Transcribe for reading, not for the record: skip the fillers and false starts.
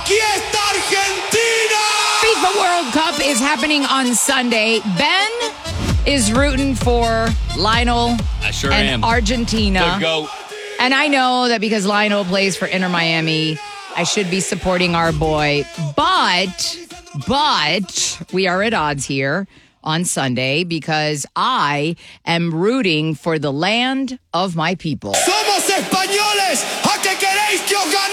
Aquí está Argentina! FIFA World Cup is happening on Sunday. Ben is rooting for Lionel I sure and am. Argentina. The GOAT. And I know that because Lionel plays for Inter Miami, I should be supporting our boy. But we are at odds here on Sunday because I am rooting for the land of my people. Somos españoles. ¿A qué queréis que os ganemos?